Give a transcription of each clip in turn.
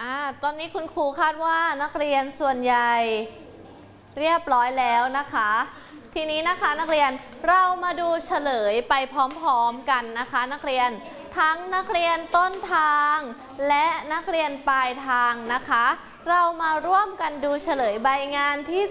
ตอนนี้คุณครูคาดว่านักเรียนส่วนใหญ่เรียบร้อยแล้วนะคะทีนี้นะคะนักเรียนเรามาดูเฉลยไปพร้อมๆกันนะคะนักเรียนทั้งนักเรียนต้นทางและนักเรียนปลายทางนะคะเรามาร่วมกันดูเฉลยใบงานที่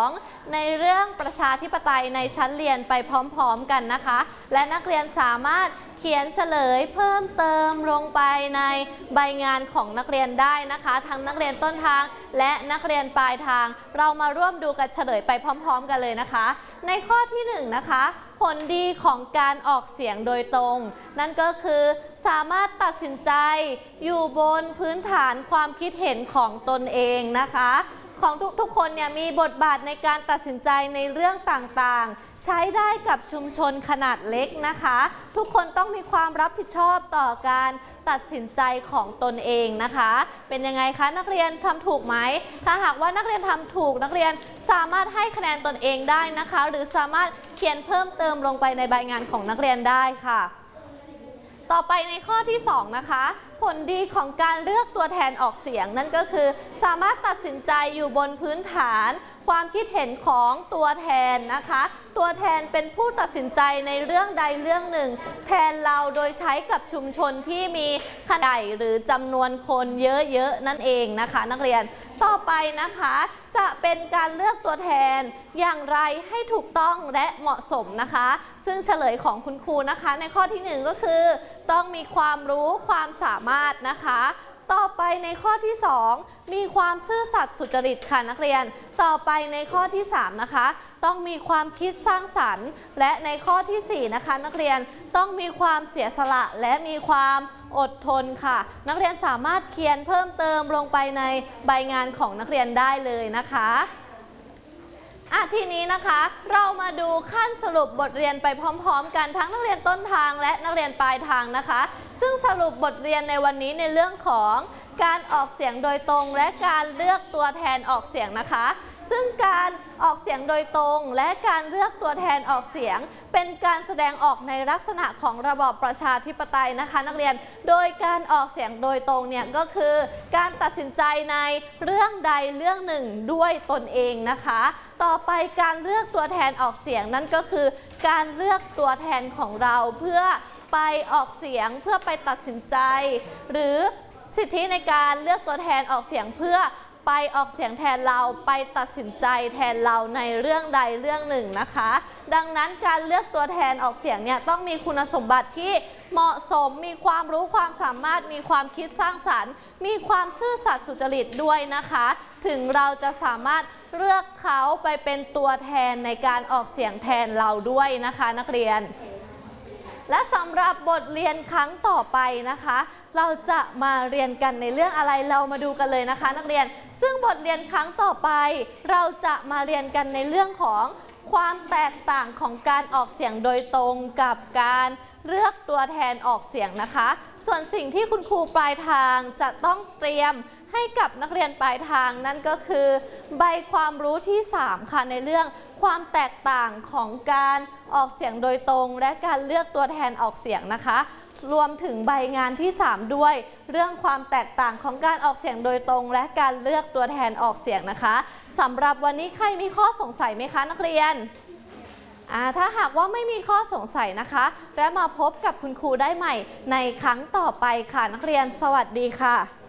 2ในเรื่องประชาธิปไตยในชั้นเรียนไปพร้อมๆกันนะคะและนักเรียนสามารถเขียนเฉลยเพิ่มเติมลงไปในใบงานของนักเรียนได้นะคะทั้งนักเรียนต้นทางและนักเรียนปลายทางเรามาร่วมดูกันเฉลยไปพร้อมๆกันเลยนะคะในข้อที่1นะคะผลดีของการออกเสียงโดยตรงนั่นก็คือสามารถตัดสินใจอยู่บนพื้นฐานความคิดเห็นของตนเองนะคะของทุกคนเนี่ยมีบทบาทในการตัดสินใจในเรื่องต่างๆใช้ได้กับชุมชนขนาดเล็กนะคะทุกคนต้องมีความรับผิดชอบต่อการตัดสินใจของตนเองนะคะเป็นยังไงคะนักเรียนทำถูกไหมถ้าหากว่านักเรียนทำถูกนักเรียนสามารถให้คะแนนตนเองได้นะคะหรือสามารถเขียนเพิ่มเติมลงไปในใบงานของนักเรียนได้ค่ะต่อไปในข้อที่2นะคะผลดีของการเลือกตัวแทนออกเสียงนั่นก็คือสามารถตัดสินใจอยู่บนพื้นฐานความคิดเห็นของตัวแทนนะคะตัวแทนเป็นผู้ตัดสินใจในเรื่องใดเรื่องหนึ่งแทนเราโดยใช้กับชุมชนที่มีขนาดหรือจำนวนคนเยอะๆนั่นเองนะคะนักเรียนต่อไปนะคะจะเป็นการเลือกตัวแทนอย่างไรให้ถูกต้องและเหมาะสมนะคะซึ่งเฉลยของคุณครูนะคะในข้อที่1ก็คือต้องมีความรู้ความสามารถนะคะต่อไปในข้อที่2มีความซื่อสัตย์สุจริตค่ะนักเรียนต่อไปในข้อที่3นะคะต้องมีความคิดสร้างสรรค์และในข้อที่4นะคะนักเรียนต้องมีความเสียสละและมีความอดทนค่ะนักเรียนสามารถเขียนเพิ่มเติมลงไปในใบงานของนักเรียนได้เลยนะคะทีนี้นะคะเรามาดูขั้นสรุปบทเรียนไปพร้อมๆกันทั้งนักเรียนต้นทางและนักเรียนปลายทางนะคะซึ่งสรุปบทเรียนในวันนี้ในเรื่องของการออกเสียงโดยตรงและการเลือกตัวแทนออกเสียงนะคะซึ่งการออกเสียงโดยตรงและการเลือกตัวแทนออกเสียงเป็นการแสดงออกในลักษณะของระบอบประชาธิปไตยนะคะนักเรียนโดยการออกเสียงโดยตรงเนี่ยก็คือการตัดสินใจในเรื่องใดเรื่องหนึ่งด้วยตนเองนะคะต่อไปการเลือกตัวแทนออกเสียงนั่นก็คือการเลือกตัวแทนของเราเพื่อไปออกเสียงเพื่อไปตัดสินใจหรือสิทธิในการเลือกตัวแทนออกเสียงเพื่อไปออกเสียงแทนเราไปตัดสินใจแทนเราในเรื่องใดเรื่องหนึ่งนะคะดังนั้นการเลือกตัวแทนออกเสียงเนี่ยต้องมีคุณสมบัติที่เหมาะสมมีความรู้ความสามารถมีความคิดสร้างสรรค์มีความซื่อสัตย์สุจริตด้วยนะคะถึงเราจะสามารถเลือกเขาไปเป็นตัวแทนในการออกเสียงแทนเราด้วยนะคะนักเรียนและสำหรับบทเรียนครั้งต่อไปนะคะเราจะมาเรียนกันในเรื่องอะไรเรามาดูกันเลยนะคะนักเรียนซึ่งบทเรียนครั้งต่อไปเราจะมาเรียนกันในเรื่องของความแตกต่างของการออกเสียงโดยตรงกับการเลือกตัวแทนออกเสียงนะคะส่วนสิ่งที่คุณครูปลายทางจะต้องเตรียมให้กับนักเรียนปลายทางนั่นก็คือใบความรู้ที่3ค่ะในเรื่องความแตกต่างของการออกเสียงโดยตรงและการเลือกตัวแทนออกเสียงนะคะรวมถึงใบงานที่3ด้วยเรื่องความแตกต่างของการออกเสียงโดยตรงและการเลือกตัวแทนออกเสียงนะคะสำหรับวันนี้ใครมีข้อสงสัยไหมคะนักเรียนถ้าหากว่าไม่มีข้อสงสัยนะคะและมาพบกับคุณครูได้ใหม่ในครั้งต่อไปค่ะนักเรียนสวัสดีค่ะ